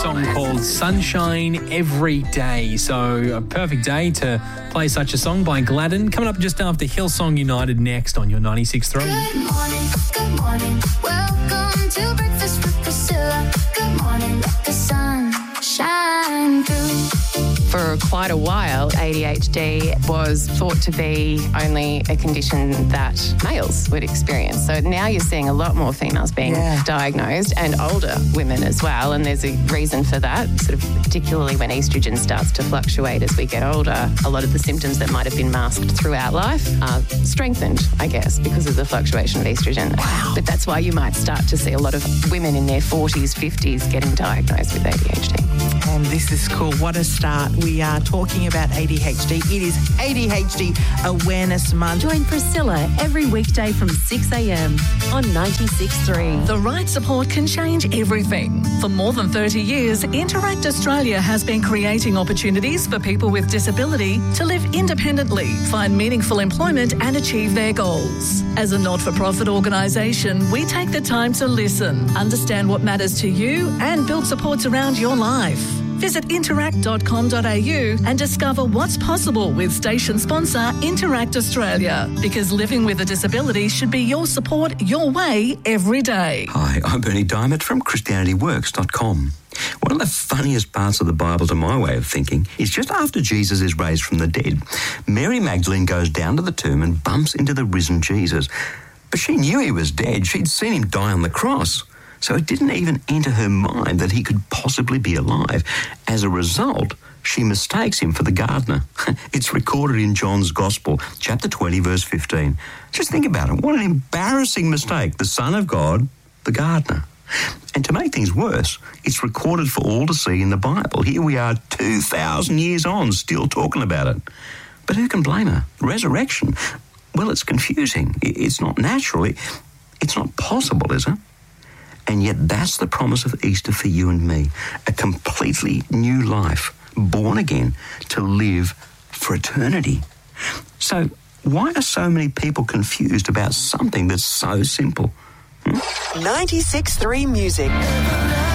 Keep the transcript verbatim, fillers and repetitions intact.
song called Sunshine Every Day. So a perfect day to play such a song by Gladden. Coming up just after Hillsong United next on your ninety-six point three. Good morning, good morning. Welcome to Breakfast with Priscilla. Good morning, let the sun shine through. For quite a while, A D H D was thought to be only a condition that males would experience. So now you're seeing a lot more females being Yeah. diagnosed, and older women as well. And there's a reason for that, sort of particularly when estrogen starts to fluctuate as we get older. A lot of the symptoms that might have been masked throughout life are strengthened, I guess, because of the fluctuation of estrogen. Wow. But that's why you might start to see a lot of women in their forties, fifties getting diagnosed with A D H D. And this is cool. What a start. We are talking about A D H D. It is A D H D Awareness Month. Join Priscilla every weekday from six a.m. on ninety-six point three. The right support can change everything. For more than thirty years, Interact Australia has been creating opportunities for people with disability to live independently, find meaningful employment and achieve their goals. As a not-for-profit organisation, we take the time to listen, understand what matters to you and build supports around your life. Visit interact dot com dot a u and discover what's possible with station sponsor Interact Australia. Because living with a disability should be your support, your way, every day. Hi, I'm Bernie Diamond from Christianity Works dot com. One of the funniest parts of the Bible, to my way of thinking, is just after Jesus is raised from the dead, Mary Magdalene goes down to the tomb and bumps into the risen Jesus. But she knew he was dead. She'd seen him die on the cross. So it didn't even enter her mind that he could possibly be alive. As a result, she mistakes him for the gardener. It's recorded in John's Gospel, chapter twenty, verse fifteen. Just think about it. What an embarrassing mistake. The Son of God, the gardener. And to make things worse, it's recorded for all to see in the Bible. Here we are two thousand years on, still talking about it. But who can blame her? Resurrection? Well, it's confusing. It's not natural. It's not possible, is it? And yet that's the promise of Easter for you and me. A completely new life, born again, to live for eternity. So why are so many people confused about something that's so simple? Hmm? ninety-six point three Music.